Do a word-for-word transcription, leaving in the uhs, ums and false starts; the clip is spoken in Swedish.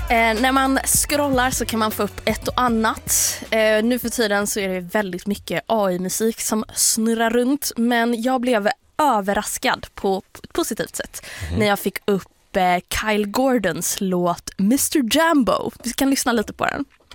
Eh, när man scrollar så kan man få upp ett och annat. Eh, nu för tiden så är det väldigt mycket A I-musik som snurrar runt. Men jag blev överraskad på ett positivt sätt mm. när jag fick upp eh, Kyle Gordons låt mister Jambo. Vi kan lyssna lite på den.